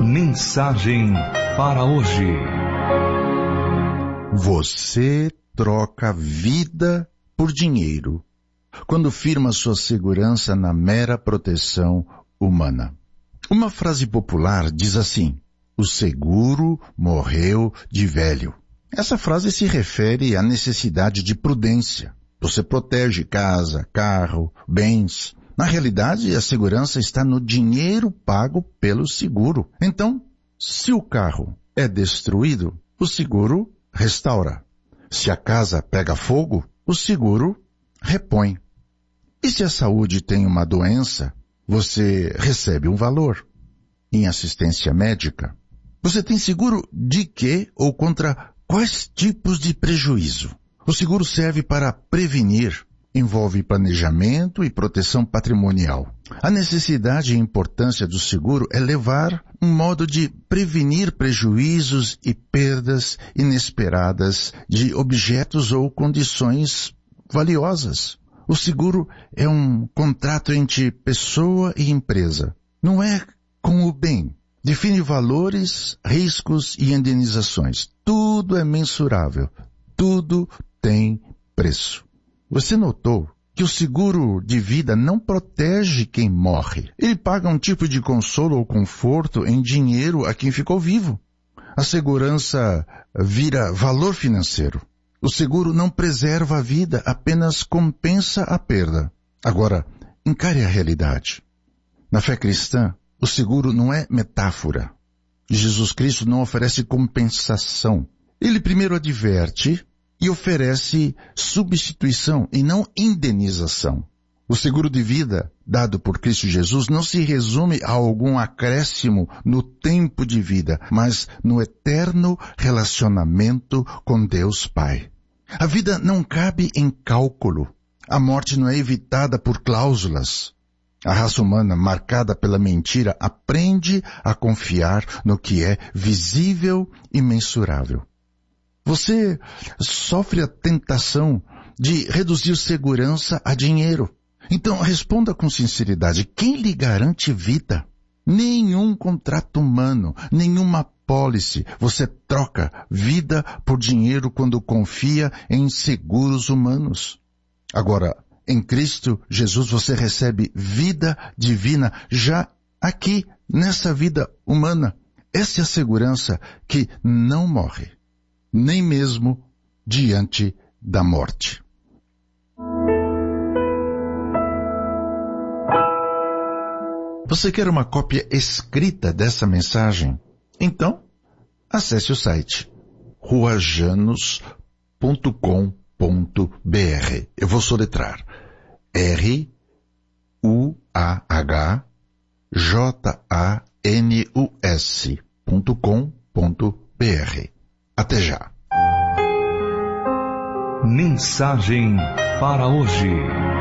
Mensagem para hoje. Você troca vida por dinheiro quando firma sua segurança na mera proteção humana. Uma frase popular diz assim: o seguro morreu de velho. Essa frase se refere à necessidade de prudência. Você protege casa, carro, bens. Na realidade, a segurança está no dinheiro pago pelo seguro. Então, se o carro é destruído, o seguro restaura. Se a casa pega fogo, o seguro repõe. E se a saúde tem uma doença, você recebe um valor. Em assistência médica, você tem seguro de quê ou contra quais tipos de prejuízo? O seguro serve para prevenir, envolve planejamento e proteção patrimonial. A necessidade e importância do seguro é levar um modo de prevenir prejuízos e perdas inesperadas de objetos ou condições valiosas. O seguro é um contrato entre pessoa e empresa. Não é com o bem. Define valores, riscos e indenizações. Tudo é mensurável. Tudo tem preço. Você notou que o seguro de vida não protege quem morre. Ele paga um tipo de consolo ou conforto em dinheiro a quem ficou vivo. A segurança vira valor financeiro. O seguro não preserva a vida, apenas compensa a perda. Agora, encare a realidade. Na fé cristã, o seguro não é metáfora. Jesus Cristo não oferece compensação. Ele primeiro adverte e oferece substituição e não indenização. O seguro de vida dado por Cristo Jesus não se resume a algum acréscimo no tempo de vida, mas no eterno relacionamento com Deus Pai. A vida não cabe em cálculo. A morte não é evitada por cláusulas. A raça humana, marcada pela mentira, aprende a confiar no que é visível e mensurável. Você sofre a tentação de reduzir segurança a dinheiro. Então, responda com sinceridade: quem lhe garante vida? Nenhum contrato humano, nenhuma pólice. Você troca vida por dinheiro quando confia em seguros humanos. Agora, em Cristo Jesus você recebe vida divina já aqui, nessa vida humana. Essa é a segurança que não morre, nem mesmo diante da morte. Você quer uma cópia escrita dessa mensagem? Então, acesse o site ruajanus.com.br. Eu vou soletrar: ruajanus.com.br. Até já. Mensagem para hoje.